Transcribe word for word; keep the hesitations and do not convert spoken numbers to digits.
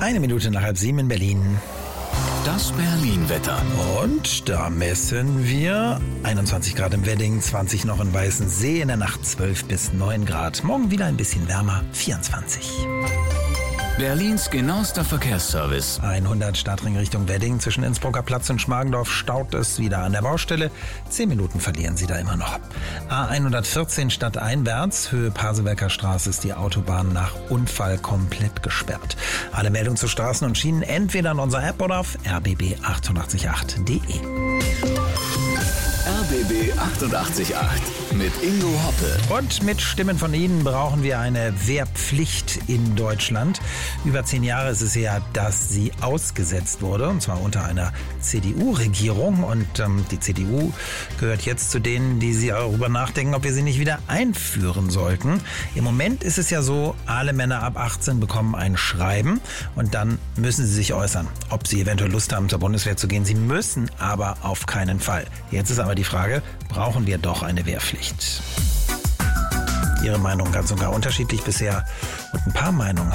Eine Minute nach halb sieben in Berlin. Das Berlin-Wetter. Und da messen wir einundzwanzig Grad im Wedding, zwanzig noch in Weißensee, in der Nacht zwölf bis neun Grad. Morgen wieder ein bisschen wärmer, vierundzwanzig. Berlins genauester Verkehrsservice. hundert Stadtring Richtung Wedding. Zwischen Innsbrucker Platz und Schmargendorf staut es wieder an der Baustelle. Zehn Minuten verlieren Sie da immer noch. A hundertvierzehn stadteinwärts, Höhe Pasewalker Straße, ist die Autobahn nach Unfall komplett gesperrt. Alle Meldungen zu Straßen und Schienen entweder in unserer App oder auf r b b acht acht acht punkt d e. R B B achtundachtzig Komma acht mit Ingo Hoppe. Und mit Stimmen von Ihnen brauchen wir eine Wehrpflicht in Deutschland. Über zehn Jahre ist es her, dass sie ausgesetzt wurde, und zwar unter einer C D U-Regierung. Und ähm, die C D U gehört jetzt zu denen, die sie darüber nachdenken, ob wir sie nicht wieder einführen sollten. Im Moment ist es ja so, alle Männer ab achtzehn bekommen ein Schreiben und dann müssen sie sich äußern, ob sie eventuell Lust haben, zur Bundeswehr zu gehen. Sie müssen aber auf keinen Fall. Jetzt ist aber die Frage, brauchen wir doch eine Wehrpflicht? Ihre Meinung ganz und gar unterschiedlich bisher und ein paar Meinungen